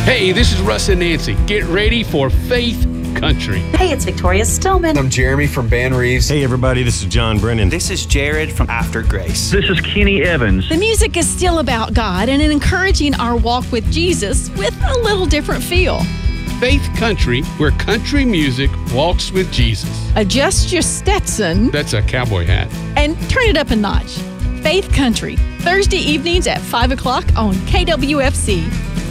Hey, this is Russ and Nancy. Get ready for Faith Country. Hey, it's Victoria Stillman. I'm Jeremy from Ban Reeves. Hey, everybody, this is John Brennan. This is Jared from After Grace. This is Kenny Evans. The music is still about God and encouraging our walk with Jesus with a little different feel. Faith Country, where country music walks with Jesus. Adjust your Stetson. That's a cowboy hat. And turn it up a notch. Faith Country, Thursday evenings at 5 o'clock on KWFC.